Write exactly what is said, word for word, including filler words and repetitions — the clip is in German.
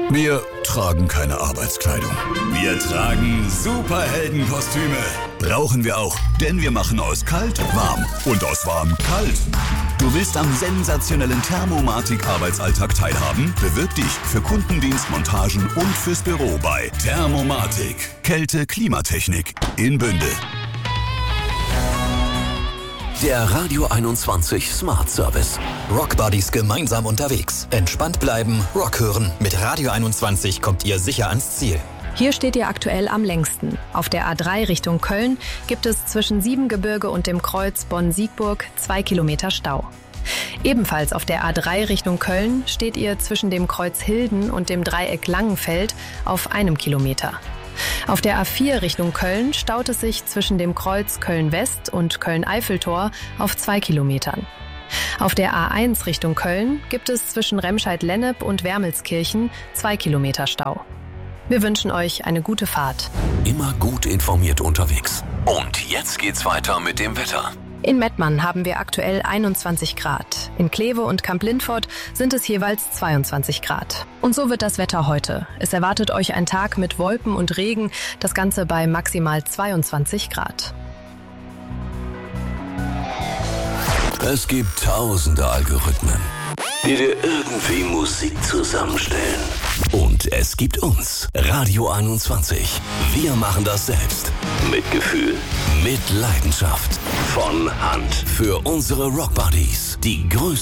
Wir tragen keine Arbeitskleidung. Wir tragen Superheldenkostüme. Brauchen wir auch, denn wir machen aus kalt warm und aus warm kalt. Du willst am sensationellen Thermomatik-Arbeitsalltag teilhaben? Bewirb dich für Kundendienst, Montagen und fürs Büro bei Thermomatik. Kälte-Klimatechnik in Bünde. Der Radio einundzwanzig Smart Service. Rock Buddies gemeinsam unterwegs. Entspannt bleiben, Rock hören. Mit Radio einundzwanzig kommt ihr sicher ans Ziel. Hier steht ihr aktuell am längsten. Auf der A drei Richtung Köln gibt es zwischen Siebengebirge und dem Kreuz Bonn-Siegburg zwei Kilometer Stau. Ebenfalls auf der A drei Richtung Köln steht ihr zwischen dem Kreuz Hilden und dem Dreieck Langenfeld auf einem Kilometer. Auf der A vier Richtung Köln staut es sich zwischen dem Kreuz Köln-West und Köln-Eiffeltor auf zwei Kilometern. Auf der A eins Richtung Köln gibt es zwischen Remscheid-Lennep und Wermelskirchen zwei Kilometer Stau. Wir wünschen euch eine gute Fahrt. Immer gut informiert unterwegs. Und jetzt geht's weiter mit dem Wetter. In Mettmann haben wir aktuell einundzwanzig Grad. In Kleve und Kamp-Lindfort sind es jeweils zweiundzwanzig Grad. Und so wird das Wetter heute. Es erwartet euch ein Tag mit Wolken und Regen, das Ganze bei maximal zweiundzwanzig Grad. Es gibt tausende Algorithmen, die dir irgendwie Musik zusammenstellen. Und es gibt uns, Radio einundzwanzig. Wir machen das selbst. Mit Gefühl, mit Leidenschaft. Von Hand. Für unsere Rock Buddies. Die größte